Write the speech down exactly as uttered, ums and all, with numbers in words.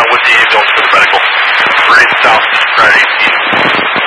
with the ambulance for the medical. Three south, Friday.